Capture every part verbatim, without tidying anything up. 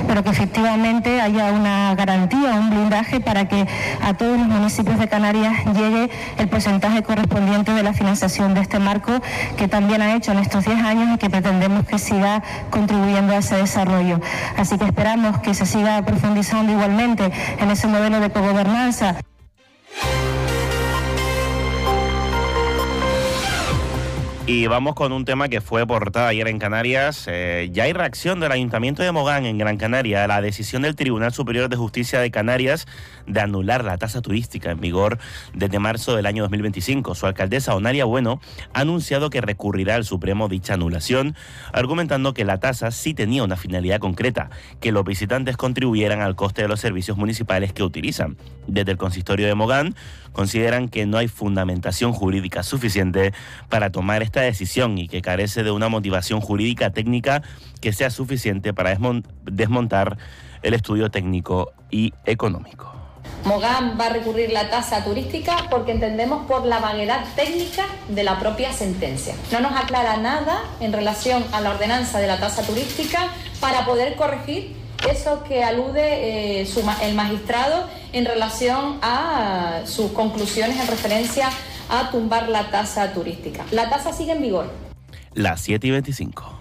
pero que efectivamente haya una garantía, un blindaje para que a todos los municipios de Canarias llegue el porcentaje correspondiente de la financiación de este marco que también ha hecho en estos diez años y que pretendemos que siga contribuyendo a ese desarrollo. Así que esperamos que se siga profundizando igualmente en ese modelo de cogobernanza. Y vamos con un tema que fue portada ayer en Canarias. Eh, ya hay reacción del Ayuntamiento de Mogán, en Gran Canaria, a la decisión del Tribunal Superior de Justicia de Canarias de anular la tasa turística en vigor desde marzo del año dos mil veinticinco. Su alcaldesa, Onalia Bueno, ha anunciado que recurrirá al Supremo dicha anulación, argumentando que la tasa sí tenía una finalidad concreta, que los visitantes contribuyeran al coste de los servicios municipales que utilizan. Desde el Consistorio de Mogán consideran que no hay fundamentación jurídica suficiente para tomar esta decisión y que carece de una motivación jurídica técnica que sea suficiente para desmontar el estudio técnico y económico. Mogán va a recurrir la tasa turística porque entendemos por la vaguedad técnica de la propia sentencia. No nos aclara nada en relación a la ordenanza de la tasa turística para poder corregir eso que alude eh, su, el magistrado en relación a sus conclusiones en referencia a tumbar la tasa turística. La tasa sigue en vigor. Las siete y veinticinco.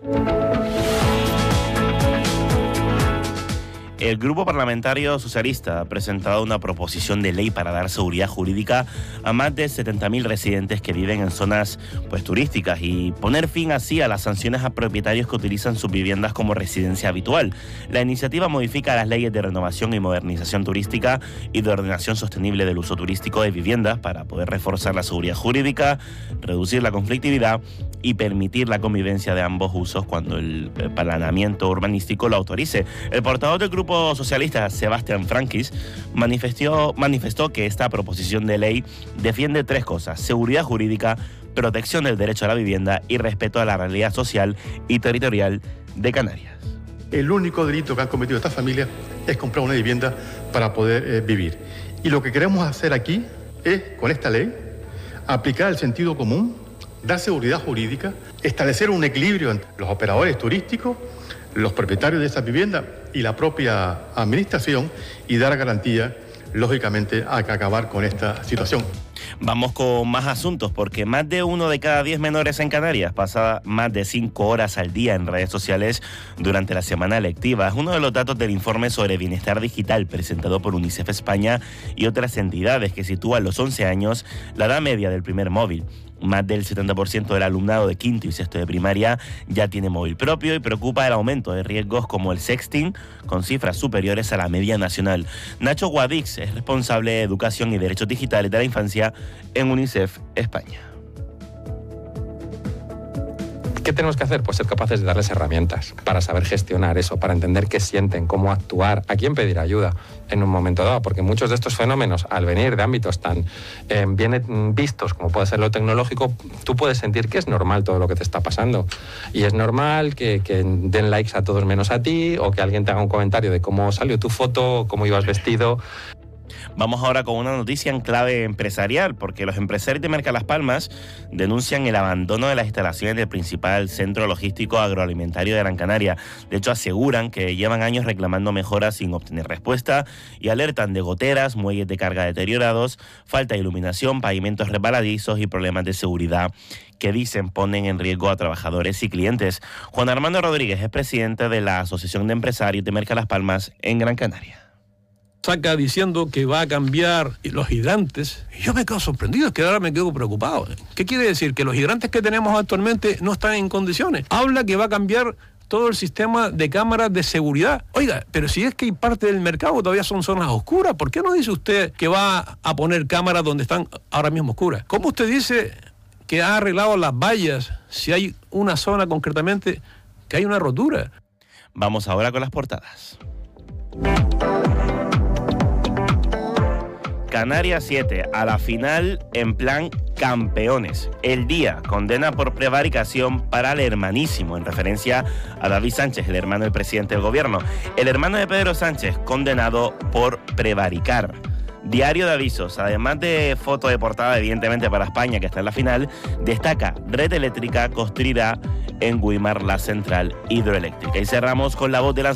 El Grupo Parlamentario Socialista ha presentado una proposición de ley para dar seguridad jurídica a más de setenta mil residentes que viven en zonas pues, turísticas y poner fin así a las sanciones a propietarios que utilizan sus viviendas como residencia habitual. La iniciativa modifica las leyes de renovación y modernización turística y de ordenación sostenible del uso turístico de viviendas para poder reforzar la seguridad jurídica, reducir la conflictividad y permitir la convivencia de ambos usos cuando el planeamiento urbanístico lo autorice. El portavoz del Grupo Socialista, Sebastián Franquis, manifestó, manifestó que esta proposición de ley defiende tres cosas: seguridad jurídica, protección del derecho a la vivienda y respeto a la realidad social y territorial de Canarias. El único delito que han cometido estas familias es comprar una vivienda para poder eh, vivir. Y lo que queremos hacer aquí es, con esta ley, aplicar el sentido común, dar seguridad jurídica, establecer un equilibrio entre los operadores turísticos, los propietarios de esas viviendas y la propia administración y dar garantía, lógicamente, a acabar con esta situación. Vamos con más asuntos, porque más de uno de cada diez menores en Canarias pasa más de cinco horas al día en redes sociales durante la semana lectiva. Es uno de los datos del informe sobre bienestar digital presentado por UNICEF España y otras entidades, que sitúa a los once años la edad media del primer móvil. Más del setenta por ciento del alumnado de quinto y sexto de primaria ya tiene móvil propio y preocupa el aumento de riesgos como el sexting, con cifras superiores a la media nacional. Nacho Guadix es responsable de Educación y Derechos Digitales de la Infancia en UNICEF España. ¿Qué tenemos que hacer? Pues ser capaces de darles herramientas para saber gestionar eso, para entender qué sienten, cómo actuar, a quién pedir ayuda en un momento dado, porque muchos de estos fenómenos, al venir de ámbitos tan eh, bien vistos como puede ser lo tecnológico, tú puedes sentir que es normal todo lo que te está pasando. Y es normal que, que den likes a todos menos a ti, o que alguien te haga un comentario de cómo salió tu foto, cómo ibas vestido. Vamos ahora con una noticia en clave empresarial, porque los empresarios de Merca Las Palmas denuncian el abandono de las instalaciones del principal centro logístico agroalimentario de Gran Canaria. De hecho, aseguran que llevan años reclamando mejoras sin obtener respuesta y alertan de goteras, muelles de carga deteriorados, falta de iluminación, pavimentos resbaladizos y problemas de seguridad que dicen ponen en riesgo a trabajadores y clientes. Juan Armando Rodríguez es presidente de la Asociación de Empresarios de Merca Las Palmas en Gran Canaria. Saca diciendo que va a cambiar los hidrantes, y yo me quedo sorprendido, es que ahora me quedo preocupado. ¿Qué quiere decir? Que los hidrantes que tenemos actualmente no están en condiciones. Habla que va a cambiar todo el sistema de cámaras de seguridad. Oiga, pero si es que hay parte del mercado todavía son zonas oscuras, ¿por qué no dice usted que va a poner cámaras donde están ahora mismo oscuras? ¿Cómo usted dice que ha arreglado las vallas si hay una zona concretamente que hay una rotura? Vamos ahora con las portadas. Canarias siete, a la final en plan campeones. El Día condena por prevaricación para el hermanísimo, en referencia a David Sánchez, el hermano del presidente del gobierno. El hermano de Pedro Sánchez, condenado por prevaricar. Diario de Avisos, además de foto de portada, evidentemente para España, que está en la final, destaca: red eléctrica construirá en Güímar la central hidroeléctrica. Y cerramos con La Voz de la